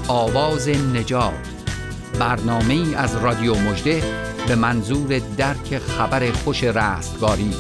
آواز نجات، برنامه‌ای از رادیو مژده به منظور درک خبر خوش رستگاری.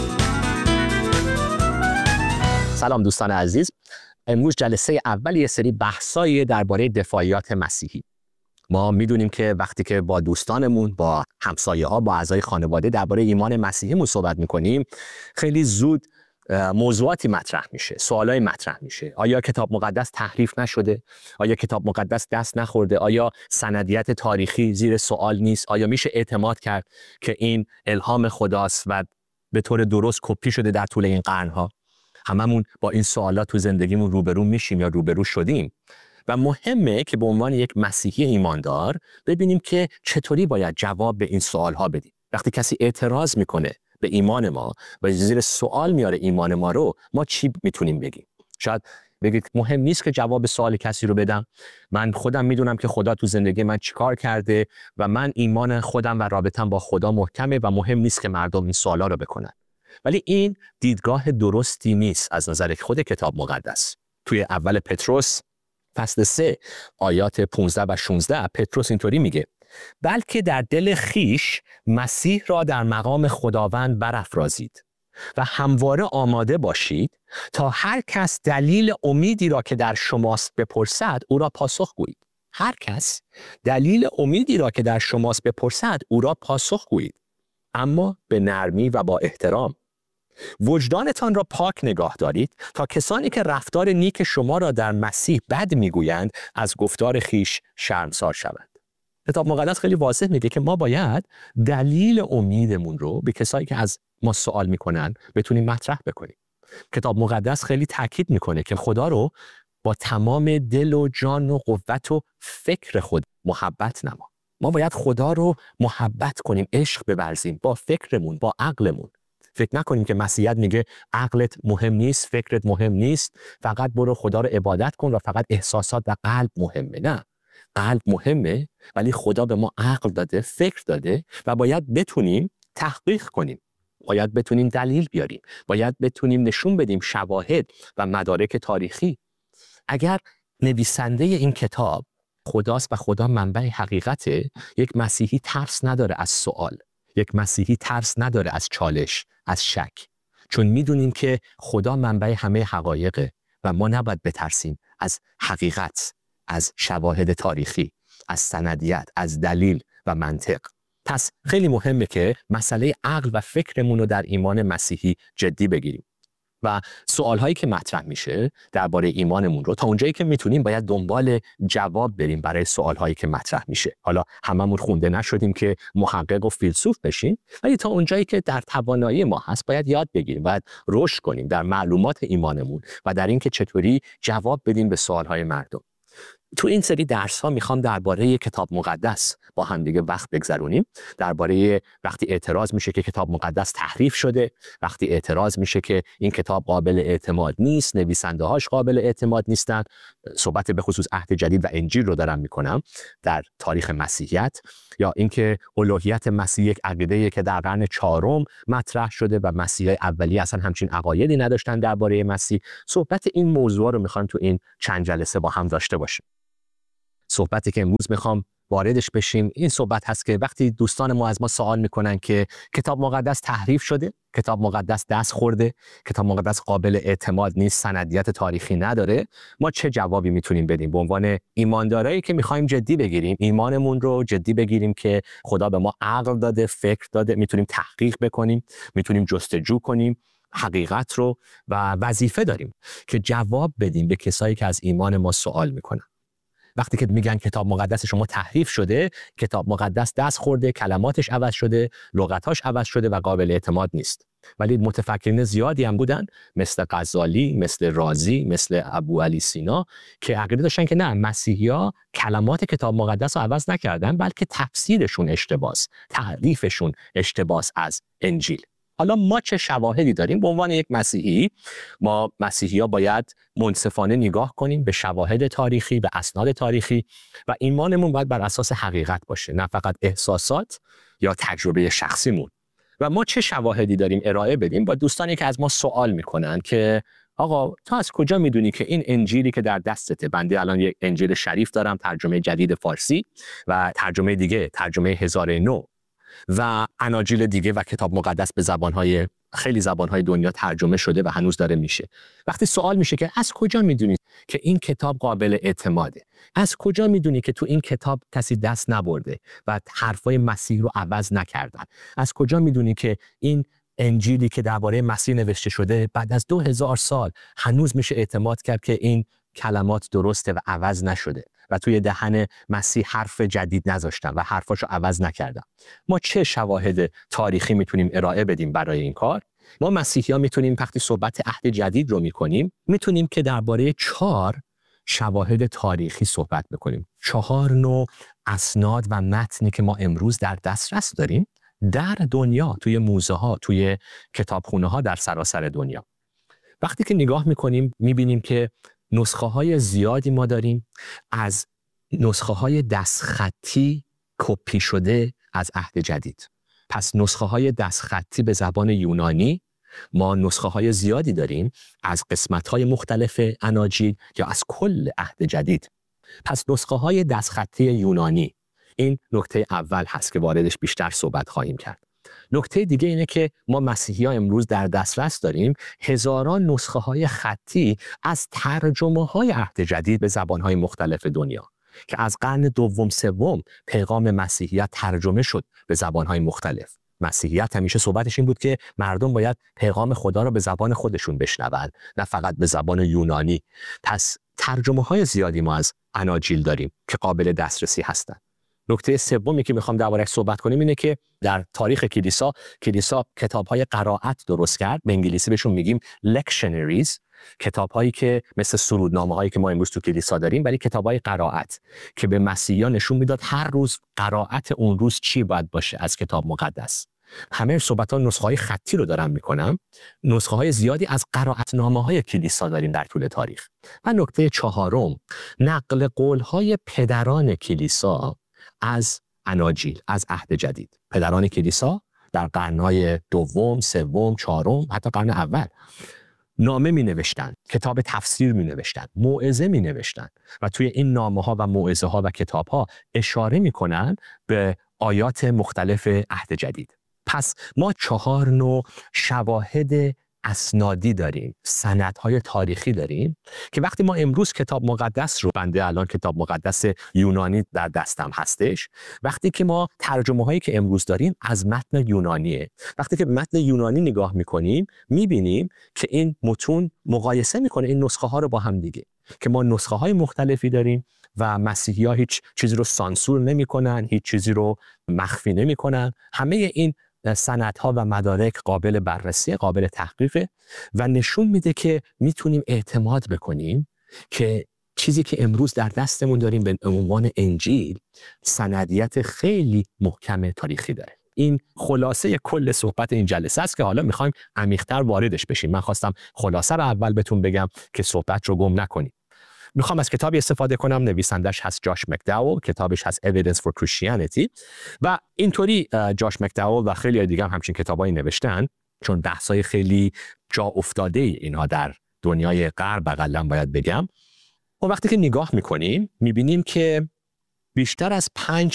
سلام دوستان عزیز، امروز جلسه اول یه سری بحثایی درباره دفاعیات مسیحی. ما میدونیم که وقتی که با دوستانمون، با همسایه‌ها، با اعضای خانواده درباره ایمان مسیحیمون صحبت میکنیم، خیلی زود موضوعاتی مطرح میشه، سوالای مطرح میشه. آیا کتاب مقدس تحریف نشده؟ آیا کتاب مقدس دست نخورده؟ آیا سندیت تاریخی زیر سوال نیست؟ آیا میشه اعتماد کرد که این الهام خداست و به طور درست کپی شده در طول این قرنها؟ هممون با این سوالات تو زندگیمون روبرو میشیم یا روبرو شدیم و مهمه که به عنوان یک مسیحی ایماندار ببینیم که چطوری باید جواب به این سوالها بدیم. وقتی کسی اعتراض میکنه به ایمان ما و زیر سوال میاره ایمان ما رو، ما چی میتونیم بگیم؟ شاید بگید مهم نیست که جواب سوال کسی رو بدم، من خودم میدونم که خدا تو زندگی من چیکار کرده و من ایمان خودم و رابطم با خدا محکمه و مهم نیست که مردم این سوالا رو بکنن. ولی این دیدگاه درستی نیست از نظر خود کتاب مقدس. توی اول پتروس فصل 3 آیات 15 و 16 پتروس اینطوری میگه: بلکه در دل خیش مسیح را در مقام خداوند برافرازید و همواره آماده باشید تا هر کس دلیل امیدی را که در شماست بپرسد او را پاسخ گویید. هر کس دلیل امیدی را که در شماست بپرسد او را پاسخ گویید، اما به نرمی و با احترام. وجدانتان را پاک نگاه دارید تا کسانی که رفتار نیک شما را در مسیح بد میگویند از گفتار خیش شرمسار شوند. کتاب مقدس خیلی واضح میگه که ما باید دلیل امیدمون رو به کسایی که از ما سوال میکنن بتونیم مطرح بکنیم. کتاب مقدس خیلی تاکید میکنه که خدا رو با تمام دل و جان و قوت و فکر خود محبت نما. ما باید خدا رو محبت کنیم، عشق بورزیم با فکرمون، با عقلمون. فکر نکنیم که مسیحیت میگه عقلت مهم نیست، فکرت مهم نیست، فقط برو خدا رو عبادت کن و فقط احساسات و قلب مهمه. نه، قلب مهمه، ولی خدا به ما عقل داده، فکر داده و باید بتونیم تحقیق کنیم، باید بتونیم دلیل بیاریم، باید بتونیم نشون بدیم شواهد و مدارک تاریخی. اگر نویسنده این کتاب خداست و خدا منبع حقیقته، یک مسیحی ترس نداره از سوال، یک مسیحی ترس نداره از چالش، از شک، چون میدونیم که خدا منبع همه حقایقه و ما نباید بترسیم از حقیقت، از شواهد تاریخی، از سندیت، از دلیل و منطق. پس خیلی مهمه که مسئله عقل و فکرمون رو در ایمان مسیحی جدی بگیریم و سوالهایی که مطرح میشه درباره ایمانمون رو تا اونجایی که میتونیم باید دنبال جواب بریم برای سوالهایی که مطرح میشه. حالا هممون خونده نشدیم که محقق و فیلسوف بشیم، ولی تا اونجایی که در توانایی ما هست باید یاد بگیریم، باید رشد کنیم در معلومات ایمانمون و در اینکه چطوری جواب بدیم به سوالهای مردم. تو این سری درس ها میخوام درباره کتاب مقدس با هم دیگه وقت بگذرونیم، درباره وقتی اعتراض میشه که کتاب مقدس تحریف شده، وقتی اعتراض میشه که این کتاب قابل اعتماد نیست، نویسنده هاش قابل اعتماد نیستن. صحبت به خصوص عهد جدید و انجیل رو دارم میکنم در تاریخ مسیحیت، یا اینکه الوهیت مسیح یک عقیده‌ای که در قرن 4 مطرح شده و مسیحای اولیه اصلا همچین عقایدی نداشتن درباره مسیح. صحبت این موضوع رو میخوام تو این چند جلسه با هم داشته باشیم. صحبتی که امروز میخوام واردش بشیم این صحبت هست که وقتی دوستان ما از ما سوال میکنن که کتاب مقدس تحریف شده، کتاب مقدس دست خورده، کتاب مقدس قابل اعتماد نیست، سندیت تاریخی نداره، ما چه جوابی میتونیم بدیم به عنوان ایماندارایی که میخوایم جدی بگیریم ایمانمون رو، جدی بگیریم که خدا به ما عقل داده، فکر داده، میتونیم تحقیق بکنیم، میتونیم جستجو کنیم حقیقت رو و وظیفه داریم که جواب بدیم به کسایی که از ایمان ما سوال میکنن. وقتی که میگن کتاب مقدس شما تحریف شده، کتاب مقدس دست خورده، کلماتش عوض شده، لغتاش عوض شده و قابل اعتماد نیست. ولی متفکرین زیادی هم بودن مثل غزالی، مثل رازی، مثل ابو علی سینا که عقیده داشتن که نه، مسیحی‌ها کلمات کتاب مقدس رو عوض نکردن، بلکه تفسیرشون اشتباهه، تعریفشون اشتباهه از انجیل. حالا ما چه شواهدی داریم؟ به عنوان یک مسیحی، ما مسیحی‌ها باید منصفانه نگاه کنیم به شواهد تاریخی، به اسناد تاریخی و ایمانمون باید بر اساس حقیقت باشه، نه فقط احساسات یا تجربه شخصیمون. و ما چه شواهدی داریم ارائه بدیم با دوستانی که از ما سوال میکنن که آقا تو از کجا میدونی که این انجیلی که در دستته، بنده الان یک انجیل شریف دارم ترجمه جدید فارسی و ترجمه دیگه ترجمه 1009 و اناجیل دیگه و کتاب مقدس به زبانهای خیلی زبانهای دنیا ترجمه شده و هنوز داره میشه. وقتی سوال میشه که از کجا میدونی که این کتاب قابل اعتماده؟ از کجا میدونی که تو این کتاب کسی دست نبرده و حرفای مسیح رو عوض نکردن؟ از کجا میدونی که این انجیلی که درباره مسیح نوشته شده بعد از 2000 سال هنوز میشه اعتماد کرد که این کلمات درسته و عوض نشده و توی دهن مسیح حرف جدید نذاشتن و حرفاشو عوض نکردن؟ ما چه شواهد تاریخی میتونیم ارائه بدیم برای این کار؟ ما مسیحی‌ها میتونیم وقتی صحبت عهد جدید رو میتونیم که درباره 4 شواهد تاریخی صحبت بکنیم. 4 نوع اسناد و متنی که ما امروز در دسترس داریم در دنیا، توی موزه ها، توی کتابخونه ها در سراسر دنیا. وقتی که نگاه میکنیم میبینیم که نسخه های زیادی ما داریم از نسخه های دستخطی کپی شده از عهد جدید. پس نسخه های دستخطی به زبان یونانی ما نسخه های زیادی داریم از قسمت های مختلف اناجیل یا از کل عهد جدید. پس نسخه های دستخطی یونانی، این نکته اول هست که واردش بیشتر صحبت خواهیم کرد. نکته دیگه اینه که ما مسیحی‌ها امروز در دسترس داریم هزاران نسخه های خطی از ترجمه های عهد جدید به زبان های مختلف دنیا که از قرن دوم سوم پیغام مسیحیت ترجمه شد به زبان های مختلف. مسیحیت همیشه صحبتش این بود که مردم باید پیغام خدا رو به زبان خودشون بشنون، نه فقط به زبان یونانی. پس ترجمه های زیادی ما از اناجیل داریم که قابل دسترسی هستند. نکته سومی که میخوام درباره‌اش صحبت کنیم اینه که در تاریخ کلیسا کتاب‌های قرائت درست کرد. به انگلیسی بهشون میگیم lectionaries، کتاب‌هایی که مثل سرودنامه‌هایی که ما امروز تو کلیسا داریم، ولی کتاب‌های قرائت که به مسیحیان نشون میداد هر روز قرائت اون روز چی باید باشه از کتاب مقدس. همه صحبت‌ها نسخه‌های خطی رو دارم میکنم. نسخه‌های زیادی از قرائتنامه‌های کلیسا داریم در طول تاریخ. و نکته چهارم، نقل قول‌های پدران کلیسا از اناجیل، از عهد جدید. پدران کلیسا در قرن‌های دوم، سوم، چهارم، حتی قرن اول نامه می نوشتن، کتاب تفسیر می نوشتن، موعظه می نوشتن و توی این نامه ها و موعظه ها و کتاب ها اشاره می کنن به آیات مختلف عهد جدید. پس ما 4 نوع شواهد اسنادی داریم، سندهای تاریخی داریم که وقتی ما امروز کتاب مقدس رو، بنده الان کتاب مقدس یونانی در دستم هستش، وقتی که ما ترجمه هایی که امروز داریم از متن یونانیه، وقتی که متن یونانی نگاه میکنیم میبینیم که این متون مقایسه میکنه این نسخه ها رو با هم دیگه، که ما نسخه های مختلفی داریم و مسیحی ها هیچ چیزی رو سانسور نمیکنن، هیچ چیزی رو مخفی نمیکنن. همه این سندها و مدارک قابل بررسی، قابل تحقیقه و نشون میده که میتونیم اعتماد بکنیم که چیزی که امروز در دستمون داریم به عنوان انجیل سندیت خیلی محکم تاریخی داره. این خلاصه کل صحبت این جلسه است که حالا میخوایم عمیق‌تر واردش بشیم. من خواستم خلاصه رو اول بهتون بگم که صحبت رو گم نکنیم. میخوام از کتابی استفاده کنم، نویسندش هست جاش مکداول، کتابش هست Evidence for Christianity و اینطوری جاش مکداول و خیلی دیگه هم همچین کتابایی نوشتن، چون بحثای خیلی جا افتاده اینها در دنیای غرب اقلا باید بگم. و وقتی که نگاه میکنیم میبینیم که بیشتر از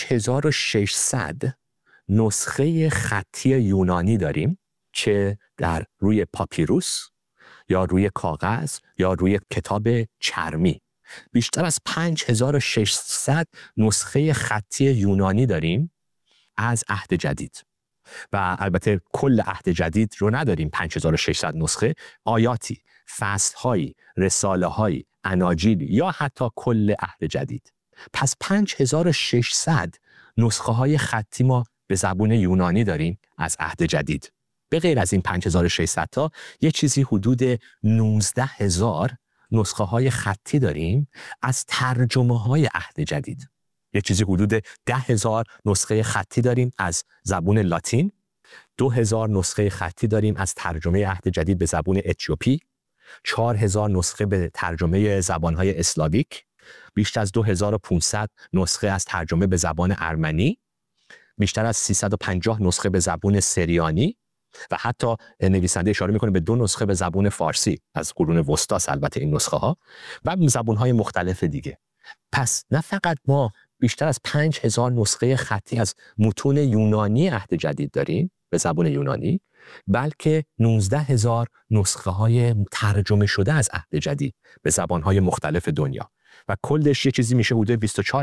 5600 نسخه خطی یونانی داریم که در روی پاپیروس یا روی کاغذ یا روی کتاب چرمی. بیشتر از 5600 نسخه خطی یونانی داریم از عهد جدید و البته کل عهد جدید رو نداریم. 5600 نسخه، آیاتی، فصل‌هایی، رساله‌هایی، اناجیل یا حتی کل عهد جدید. پس 5600 نسخه های خطی ما به زبان یونانی داریم از عهد جدید. به غیر از این 5600 تا یه چیزی حدود 19000 نسخه های خطی داریم از ترجمه های عهد جدید. یه چیزی حدود 10000 نسخه خطی داریم از زبان لاتین، 2000 نسخه خطی داریم از ترجمه عهد جدید به زبان اتیوپی، 4000 نسخه به ترجمه زبانهای اسلاویک، بیشتر از 2500 نسخه از ترجمه به زبان ارمنی، بیشتر از 350 نسخه به زبان سریانی و حتی نویسنده اشاره میکنه به 2 نسخه به زبان فارسی از قرون وسطا البته این نسخه ها و زبان‌های مختلف دیگه. پس نه فقط ما بیشتر از 5000 نسخه خطی از متون یونانی عهد جدید داریم به زبان یونانی، بلکه 19000 نسخه های ترجمه شده از عهد جدید به زبان‌های مختلف دنیا و کلش یه چیزی میشه حدود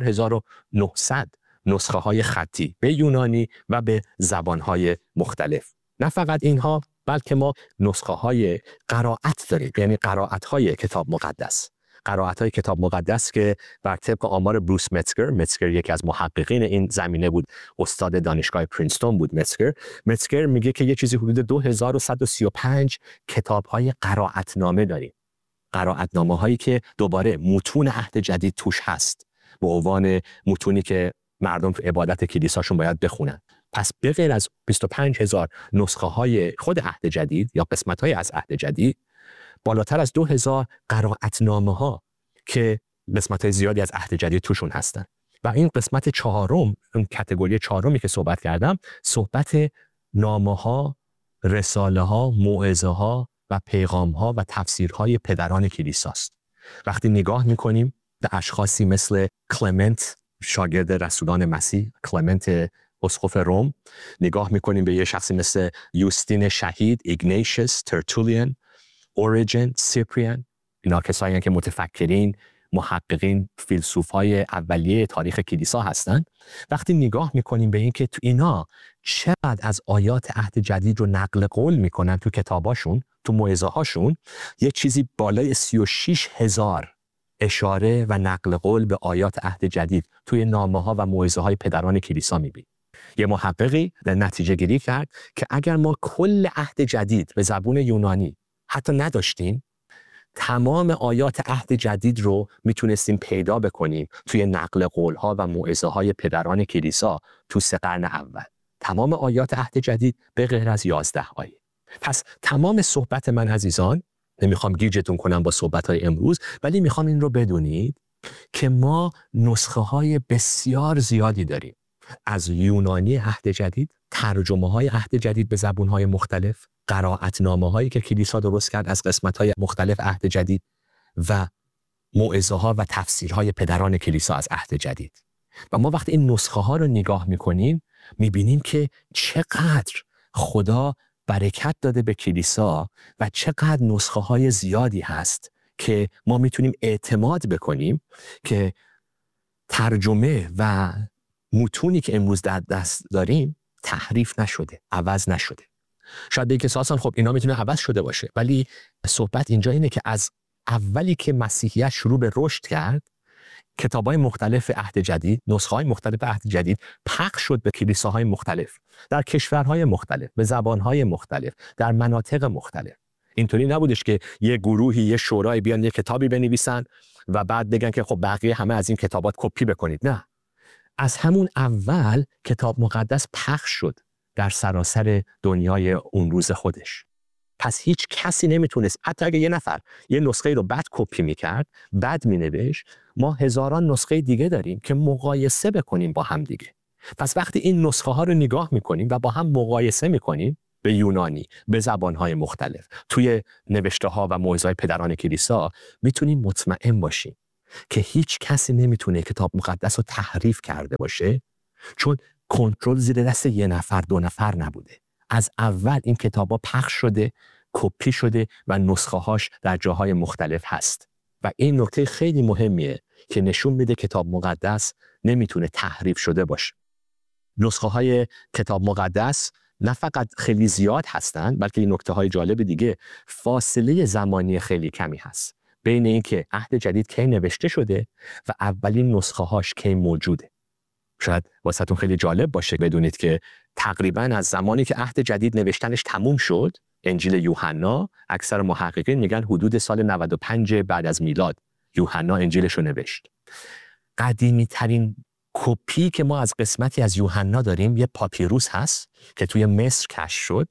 24900 نسخه های خطی به یونانی و به زبان‌های مختلف. نه فقط اینها، بلکه ما نسخه های قرائت داریم، یعنی قرائت های کتاب مقدس. قرائت های کتاب مقدس که بر طبق آمار بروس متزگر یکی از محققین این زمینه بود، استاد دانشگاه پرینستون بود. متزگر میگه که یه چیزی حدود 2135 کتاب های قرائتنامه داریم. قرائتنامه هایی که دوباره متون عهد جدید توش هست به عنوان متونی که مردم تو عبادت کلیساشون باید بخونن. پس به غیر از 25000 نسخه های خود عهد جدید یا قسمت های از عهد جدید، بالاتر از 2000 قرائتنامه ها که قسمت های زیادی از عهد جدید توشون هستن. و این قسمت چهارم، اون کاتگوری چهارمی که صحبت کردم، صحبت نامه ها، رساله ها، موعظه ها و پیغام ها و تفسیرهای پدران کلیساست. وقتی نگاه میکنیم به اشخاصی مثل کلمنت شاگرد رسولان مسیح، کلمنت اسقف روم، نگاه میکنیم به یه شخصی مثل یوستین شهید، ایگنیشیوس، ترتولیان، اوریجن، سیپریان. اینا کسایی هستند که متفکرین، محققین، فیلسوفای اولیه تاریخ کلیسا هستند. وقتی نگاه میکنیم به این که تو اینا چقدر از آیات عهد جدید رو نقل قول میکنن تو کتاباشون، تو موعظه هاشون، یه چیزی بالای 36000 اشاره و نقل قول به آیات عهد جدید توی نامه ها و موعظه های پدران کلیسا میبینیم. یه محققی در نتیجه گیری کرد که اگر ما کل عهد جدید به زبان یونانی حتی نداشتیم، تمام آیات عهد جدید رو میتونستیم پیدا بکنیم توی نقل قول‌ها و موعظه‌های پدران کلیسا تو 3 قرن اول. تمام آیات عهد جدید به غیر از 11 آیه. پس تمام صحبت من عزیزان، نمیخوام گیجتون کنم با صحبت‌های امروز، ولی میخوام این رو بدونید که ما نسخه‌های بسیار زیادی داریم از یونانی عهد جدید، ترجمه‌های عهد جدید به زبان‌های مختلف، قرائتنامه‌هایی که کلیسا درست کرد از قسمت‌های مختلف عهد جدید و موعظه‌ها و تفسیرهای پدران کلیسا از عهد جدید. و ما وقتی این نسخه‌ها رو نگاه می‌کنیم، می‌بینیم که چقدر خدا برکت داده به کلیسا و چقدر نسخه‌های زیادی هست که ما می‌تونیم اعتماد بکنیم که ترجمه و متونی که امروز در دست داریم تحریف نشده، عوض نشده. شاید بگید که ساسان خب اینا میتونه عوض شده باشه، ولی صحبت اینجا اینه که از اولی که مسیحیت شروع به رشد کرد، کتاب‌های مختلف عهد جدید، نسخه‌های مختلف عهد جدید پخش شد به کلیساهای مختلف، در کشورهای مختلف، به زبان‌های مختلف، در مناطق مختلف. اینطوری نبودش که یه گروهی، یه شورای بیان یه کتابی بنویسن و بعد بگن که خب بقیه همه از این کتابات کپی بکنید. نه، از همون اول کتاب مقدس پخش شد در سراسر دنیای اون روز خودش. پس هیچ کسی نمیتونست، حتی اگه یه نفر یه نسخه رو بد کپی میکرد، بد مینوشت، ما هزاران نسخه دیگه داریم که مقایسه بکنیم با هم دیگه. پس وقتی این نسخه ها رو نگاه میکنیم و با هم مقایسه میکنیم به یونانی، به زبانهای مختلف، توی نوشته ها و موعظه‌های پدران کلیسا، میتونیم مطمئن باشیم که هیچ کسی نمیتونه کتاب مقدس رو تحریف کرده باشه، چون کنترل زیر دست یه نفر، 2 نفر نبوده. از اول این کتابا پخش شده، کپی شده و نسخه هاش در جاهای مختلف هست. و این نکته خیلی مهمیه که نشون میده کتاب مقدس نمیتونه تحریف شده باشه. نسخه های کتاب مقدس نه فقط خیلی زیاد هستن، بلکه این نکته های جالب دیگه، فاصله زمانی خیلی کمی هست بین این که عهد جدید کی نوشته شده و اولین نسخه هاش کی موجوده. شاید واسهتون خیلی جالب باشه بدونید که تقریباً از زمانی که عهد جدید نوشتنش تموم شد، انجیل یوحنا، اکثر محققین میگن حدود سال 95 بعد از میلاد یوحنا انجیلش رو نوشت. قدیمی ترین کپی که ما از قسمتی از یوحنا داریم یه پاپیروس هست که توی مصر کشف شد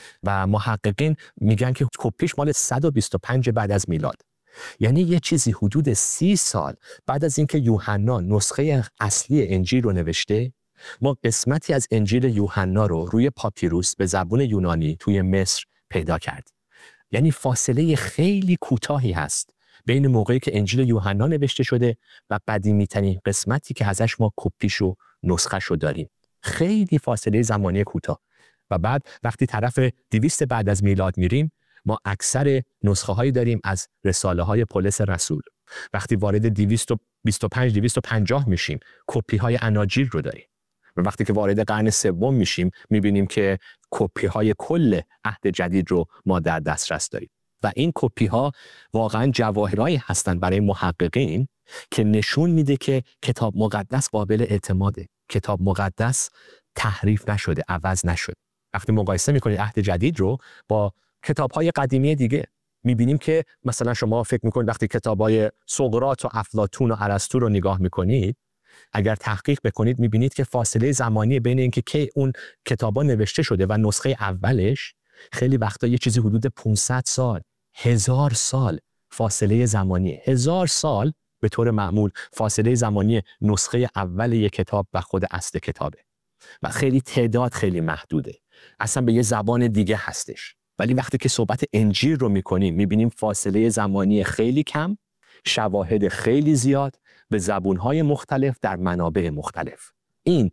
و محققین میگن که کپیش مال 125 بعد از میلاد. یعنی یه چیزی حدود 30 سال بعد از اینکه یوحنا نسخه اصلی انجیل رو نوشته ما قسمتی از انجیل یوحنا رو روی پاپیروس به زبان یونانی توی مصر پیدا کردیم. یعنی فاصله خیلی کوتاهی هست بین موقعی که انجیل یوحنا نوشته شده و قدیمی‌ترین قسمتی که ازش ما کپیش و نسخه‌ش رو داریم. خیلی فاصله زمانی کوتاه. و بعد وقتی طرف 200 بعد از میلاد میریم، ما اکثر نسخه هایی داریم از رساله های پولس رسول. وقتی وارد 225 250 میشیم، کپی های اناجیل رو داریم. و وقتی که وارد قرن سوم میشیم، میبینیم که کپی های کل عهد جدید رو ما در دسترس داریم. و این کپی ها واقعا جواهرایی هستند برای محققین که نشون میده که کتاب مقدس قابل اعتماده. کتاب مقدس تحریف نشده، عوض نشده. وقتی مقایسه میکنید عهد جدید رو با کتاب‌های قدیمی دیگه، می‌بینیم که مثلا شما فکر می‌کنید وقتی کتاب‌های سقراط و افلاطون و ارسطو رو نگاه می‌کنید، اگر تحقیق بکنید می‌بینید که فاصله زمانی بین اینکه کی اون کتابا نوشته شده و نسخه اولش خیلی وقتا یه چیزی حدود 500 سال، 1000 سال فاصله زمانی. 1000 سال به طور معمول فاصله زمانی نسخه اول یک کتاب و خود اصل کتابه. و خیلی تعداد خیلی محدوده. اصلا به یه زبان دیگه هستش. ولی وقتی که صحبت انجیل رو میکنیم میبینیم فاصله زمانی خیلی کم، شواهد خیلی زیاد به زبونهای مختلف در منابع مختلف. این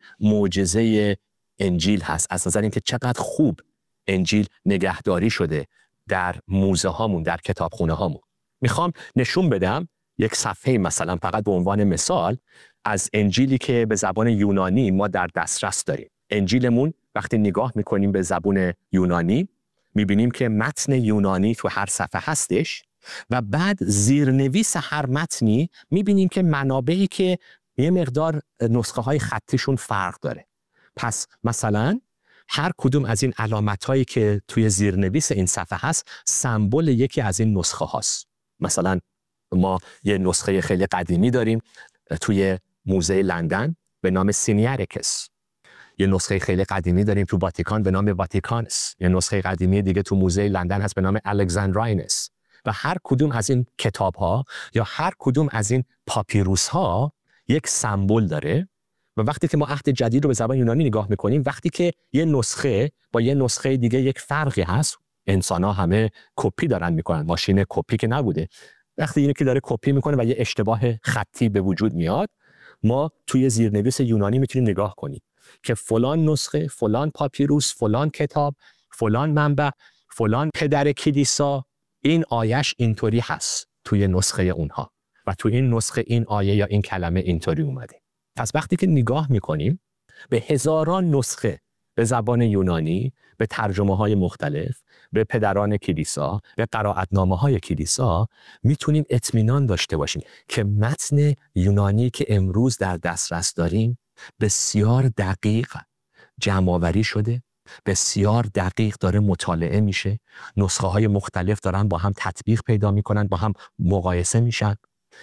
معجزه انجیل هست، از نظر اینکه چقدر خوب انجیل نگهداری شده در موزه هامون، در کتابخونه هامون. میخوام نشون بدم یک صفحه مثلا فقط به عنوان مثال از انجیلی که به زبان یونانی ما در دسترس داریم. انجیلمون وقتی نگاه میکنیم به زبان یونانی میبینیم که متن یونانی تو هر صفحه هستش و بعد زیرنویس هر متنی میبینیم که منابعی که یه مقدار نسخه های خطیشون فرق داره. پس مثلا هر کدوم از این علامت هایی که توی زیرنویس این صفحه هست سمبل یکی از این نسخه هاست. مثلا ما یه نسخه خیلی قدیمی داریم توی موزه لندن به نام سینیاریکس. یه نسخه خیلی قدیمی داریم تو واتیکان به نام واتیکانس. یه نسخه قدیمی دیگه تو موزه لندن هست به نام الکساندراینس. و هر کدوم از این کتاب ها یا هر کدوم از این پاپیروس ها یک سمبل داره. و وقتی که ما عهد جدید رو به زبان یونانی نگاه میکنیم، وقتی که یه نسخه با یه نسخه دیگه یک فرقی هست، انسان ها همه کپی دارن میکنن، ماشین کپی که نبوده. وقتی یکی داره کپی میکنه و یه اشتباه خطی به وجود میاد، ما توی زیرنویس یونانی میتونیم نگاه کنیم که فلان نسخه، فلان پاپیروس، فلان کتاب، فلان منبع، فلان پدر کلیسا، این آیش اینطوری هست توی نسخه اونها و توی این نسخه این آیه یا این کلمه اینطوری اومده. پس وقتی که نگاه میکنیم به هزاران نسخه به زبان یونانی، به ترجمه های مختلف، به پدران کلیسا، به قرائتنامه های کلیسا، میتونیم اطمینان داشته باشیم که متن یونانی که امروز در دسترس داریم بسیار دقیق جمع‌آوری شده، بسیار دقیق داره مطالعه میشه، نسخه های مختلف دارن با هم تطبیق پیدا میکنن، با هم مقایسه میشن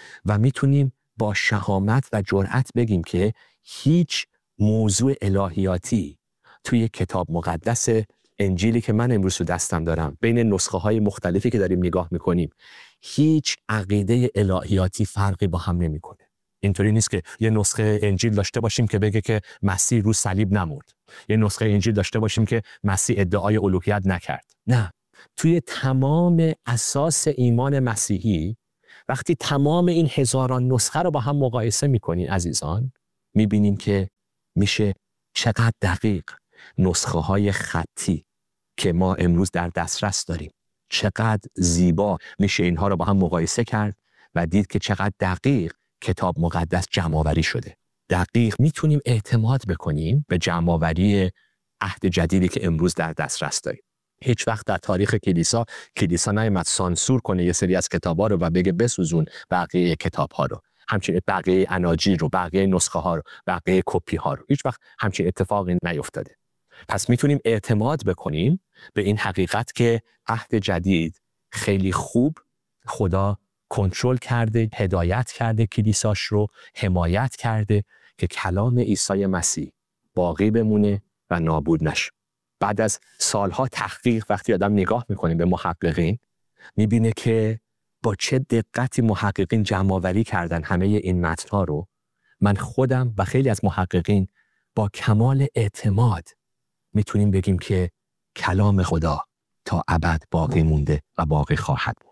و میتونیم با شهامت و جرأت بگیم که هیچ موضوع الهیاتی توی کتاب مقدس انجیلی که من امروز تو دستم دارم بین نسخه های مختلفی که داریم نگاه میکنیم هیچ عقیده الهیاتی فرقی با هم نمیکنه. اینطوری نیست که یه نسخه انجیل داشته باشیم که بگه که مسیح رو صلیب نمرد، یه نسخه انجیل داشته باشیم که مسیح ادعای الوهیت نکرد. نه، توی تمام اساس ایمان مسیحی وقتی تمام این هزاران نسخه رو با هم مقایسه میکنین عزیزان، میبینیم که میشه چقدر دقیق نسخه های خطی که ما امروز در دسترس داریم، چقدر زیبا میشه اینها رو با هم مقایسه کرد و دید که چقدر دقیق کتاب مقدس جمع‌آوری شده. دقیق میتونیم اعتماد بکنیم به جمع‌آوری عهد جدیدی که امروز در دسترس داریم. هیچ وقت در تاریخ کلیسا نیامد سانسور کنه یه سری از کتاب‌ها رو و بگه بسوزون بقیه کتاب‌ها رو، همچنین بقیه اناجیل رو، بقیه نسخه ها رو، بقیه کپی ها رو. هیچ وقت همچین اتفاقی نیفتاده. پس میتونیم اعتماد بکنیم به این حقیقت که عهد جدید خیلی خوب خدا کنترل کرده، هدایت کرده کلیساش رو، حمایت کرده که کلام عیسی مسیح باقی بمونه و نابود نشه. بعد از سالها تحقیق وقتی آدم نگاه میکنه به محققین، میبینه که با چه دقتی محققین جمع‌آوری کردن همه این متن‌ها رو. من خودم و خیلی از محققین با کمال اعتماد میتونیم بگیم که کلام خدا تا ابد باقی مونده و باقی خواهد بود.